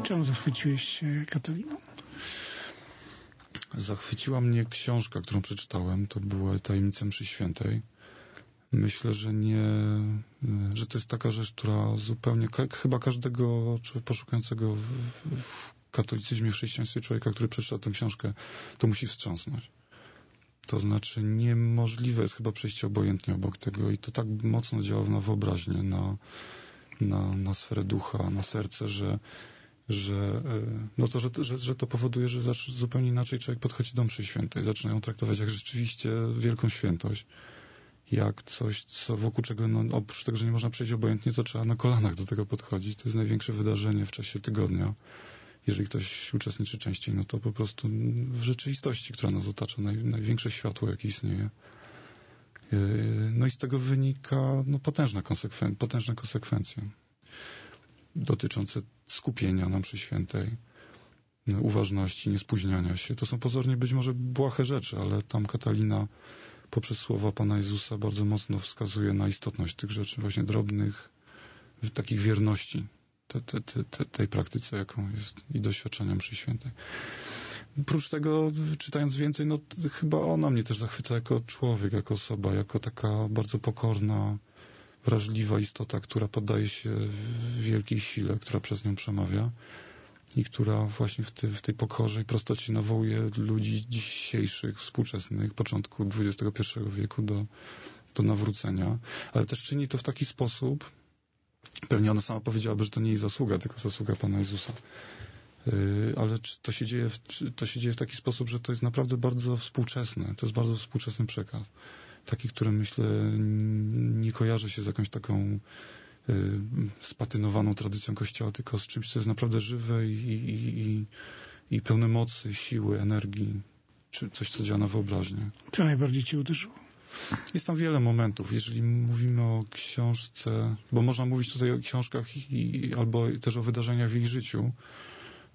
Czemu zachwyciłeś się Kataliną? Zachwyciła mnie książka, którą przeczytałem. To była Tajemnice Mszy Świętej. Myślę, że to jest taka rzecz, która zupełnie, chyba każdego poszukującego w katolicyzmie, w chrześcijaństwie człowieka, który przeczyta tę książkę, to musi wstrząsnąć. To znaczy niemożliwe jest chyba przejście obojętnie obok tego i to tak mocno działa na wyobraźnię, na sferę ducha, na serce, że to powoduje, że zupełnie inaczej człowiek podchodzi do mszy świętej. Zaczyna ją traktować jak rzeczywiście wielką świętość. Jak coś, wokół czego, oprócz tego, że nie można przejść obojętnie, to trzeba na kolanach do tego podchodzić. To jest największe wydarzenie w czasie tygodnia. Jeżeli ktoś uczestniczy częściej, no to po prostu w rzeczywistości, która nas otacza, największe światło, jakie istnieje. No i z tego wynika potężne konsekwencje dotyczące skupienia na mszy świętej, uważności, niespóźniania się. To są pozornie być może błahe rzeczy, ale tam Katalina poprzez słowa Pana Jezusa bardzo mocno wskazuje na istotność tych rzeczy, właśnie drobnych, takich wierności tej praktyce, jaką jest i doświadczenia mszy świętej. Oprócz tego, czytając więcej, no chyba ona mnie też zachwyca jako człowiek, jako osoba, jako taka bardzo pokorna, wrażliwa istota, która poddaje się wielkiej sile, która przez nią przemawia i która właśnie w tej pokorze i prostocie nawołuje ludzi dzisiejszych, współczesnych, początku XXI wieku do nawrócenia, ale też czyni to w taki sposób, pewnie ona sama powiedziałaby, że to nie jej zasługa, tylko zasługa Pana Jezusa. Ale to się dzieje w taki sposób, że to jest naprawdę bardzo współczesne. To jest bardzo współczesny przekaz. Taki, który myślę nie kojarzy się z jakąś taką spatynowaną tradycją Kościoła, tylko z czymś, co jest naprawdę żywe i pełne mocy, siły, energii, czy coś, co działa na wyobraźnię. Co najbardziej cię uderzyło? Jest tam wiele momentów. Jeżeli mówimy o książce, bo można mówić tutaj o książkach albo też o wydarzeniach w ich życiu,